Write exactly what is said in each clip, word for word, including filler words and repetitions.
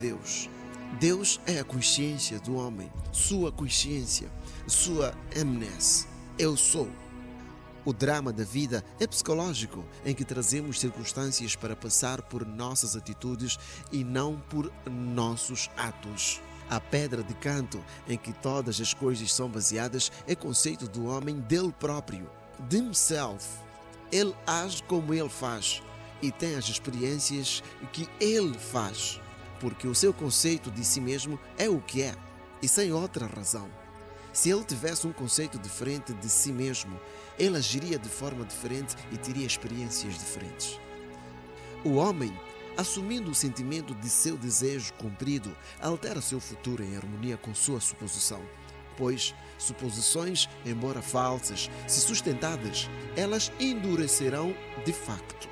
Deus. Deus é a consciência do homem, sua consciência, sua amnese. Eu sou. O drama da vida é psicológico, em que trazemos circunstâncias para passar por nossas atitudes e não por nossos atos. A pedra de canto, em que todas as coisas são baseadas, é conceito do homem dele próprio, de himself. Ele age como ele faz e tem as experiências que ele faz, porque o seu conceito de si mesmo é o que é, e sem outra razão. Se ele tivesse um conceito diferente de si mesmo, ele agiria de forma diferente e teria experiências diferentes. O homem, assumindo o sentimento de seu desejo cumprido, altera seu futuro em harmonia com sua suposição, pois suposições, embora falsas, se sustentadas, elas endurecerão de facto.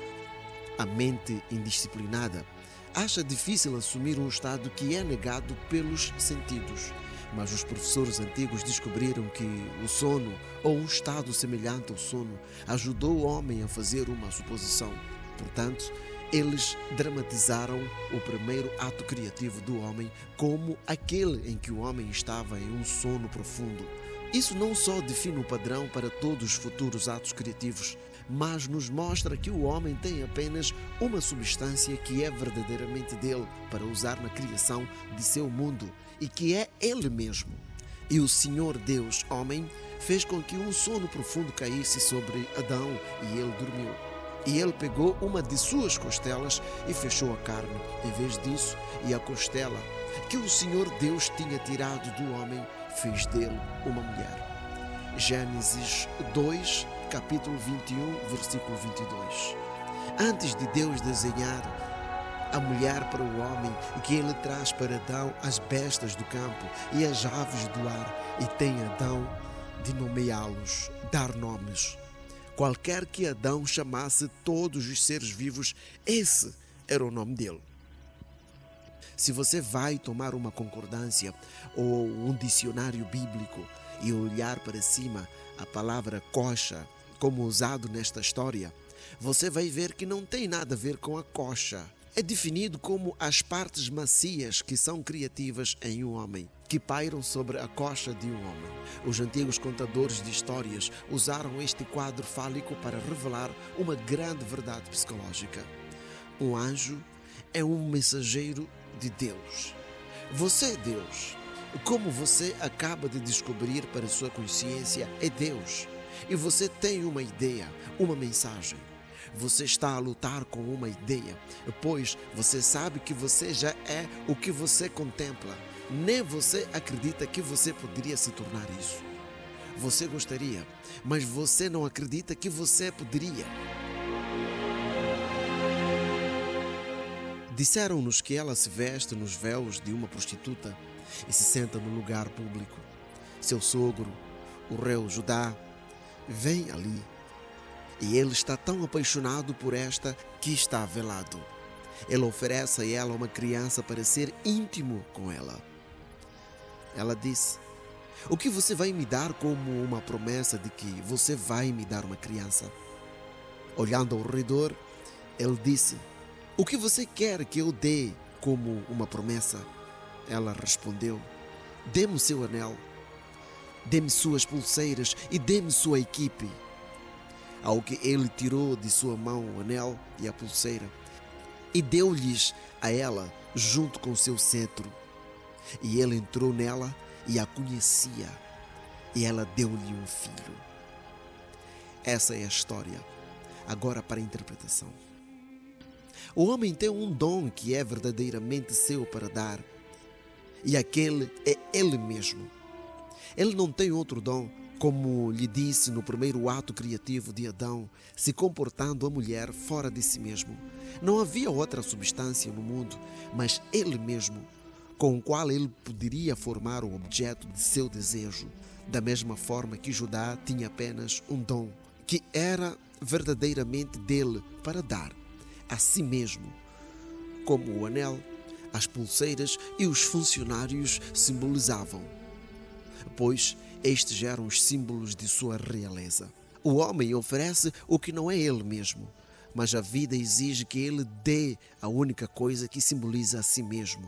A mente indisciplinada acha difícil assumir um estado que é negado pelos sentidos. Mas os professores antigos descobriram que o sono, ou um estado semelhante ao sono, ajudou o homem a fazer uma suposição. Portanto, eles dramatizaram o primeiro ato criativo do homem como aquele em que o homem estava em um sono profundo. Isso não só define o padrão para todos os futuros atos criativos, mas nos mostra que o homem tem apenas uma substância que é verdadeiramente dele para usar na criação de seu mundo e que é ele mesmo. E o Senhor Deus, homem, fez com que um sono profundo caísse sobre Adão e ele dormiu. E ele pegou uma de suas costelas e fechou a carne. Em vez disso, e a costela que o Senhor Deus tinha tirado do homem, fez dele uma mulher. Gênesis dois, capítulo vinte e um, versículo vinte e dois. Antes de Deus desenhar a mulher para o homem, que ele traz para Adão as bestas do campo e as aves do ar, e tem Adão de nomeá-los, dar nomes. Qualquer que Adão chamasse todos os seres vivos, esse era o nome dele. Se você vai tomar uma concordância ou um dicionário bíblico e olhar para cima a palavra coxa, como usado nesta história, você vai ver que não tem nada a ver com a coxa. É definido como as partes macias que são criativas em um homem, que pairam sobre a coxa de um homem. Os antigos contadores de histórias usaram este quadro fálico para revelar uma grande verdade psicológica. Um anjo é um mensageiro de Deus. Você é Deus. Como você acaba de descobrir para sua consciência, é Deus. E você tem uma ideia, uma mensagem. Você está a lutar com uma ideia, pois você sabe que você já é o que você contempla. Nem você acredita que você poderia se tornar isso. Você gostaria, mas você não acredita que você poderia. Disseram-nos que ela se veste nos véus de uma prostituta e se senta no lugar público. Seu sogro, o rei Judá, vem ali. E ele está tão apaixonado por esta que está velado. Ele oferece a ela uma criança para ser íntimo com ela. Ela disse: o que você vai me dar como uma promessa de que você vai me dar uma criança? Olhando ao redor, ele disse: o que você quer que eu dê como uma promessa? Ela respondeu: dê-me o seu anel, dê-me suas pulseiras e dê-me sua equipe. Ao que ele tirou de sua mão o anel e a pulseira e deu-lhes a ela junto com seu cetro. E ele entrou nela e a conhecia, e ela deu-lhe um filho. Essa é a história. Agora para a interpretação. O homem tem um dom que é verdadeiramente seu para dar, e aquele é ele mesmo. Ele não tem outro dom, como lhe disse no primeiro ato criativo de Adão, se comportando a mulher fora de si mesmo. Não havia outra substância no mundo, mas ele mesmo, com o qual ele poderia formar o objeto de seu desejo, da mesma forma que Judá tinha apenas um dom, que era verdadeiramente dele para dar a si mesmo, como o anel, as pulseiras e os funcionários simbolizavam, pois estes eram os símbolos de sua realeza. O homem oferece o que não é ele mesmo, mas a vida exige que ele dê a única coisa que simboliza a si mesmo.